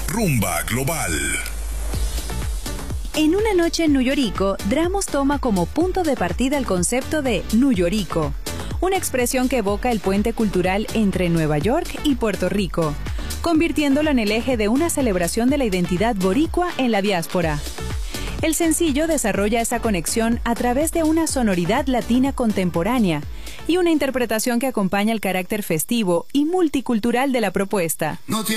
Rumba Global. En una noche en Nuyorico, Dramos toma como punto de partida el concepto de Nuyorico, una expresión que evoca el puente cultural entre Nueva York y Puerto Rico, convirtiéndolo en el eje de una celebración de la identidad boricua en la diáspora. El sencillo desarrolla esa conexión a través de una sonoridad latina contemporánea y una interpretación que acompaña el carácter festivo y multicultural de la propuesta.